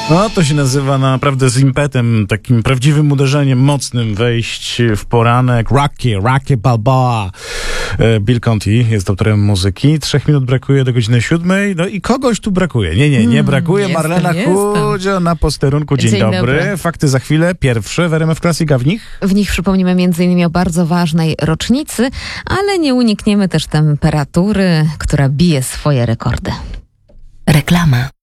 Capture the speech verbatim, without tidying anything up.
No, to się nazywa naprawdę z impetem, takim prawdziwym uderzeniem mocnym wejść w poranek. Rocky, Rocky Balboa. Bill Conti jest autorem muzyki. Trzech minut brakuje do godziny siódmej. No i kogoś tu brakuje. Nie, nie, nie brakuje. Jestem, Marlena Chudzio na posterunku. Dzień, Dzień dobry. dobry. Fakty za chwilę. Pierwsze w R M F Classic, a w nich? W nich przypomnimy m in o bardzo ważnej rocznicy, ale nie unikniemy też temperatury, która bije swoje rekordy. Reklama.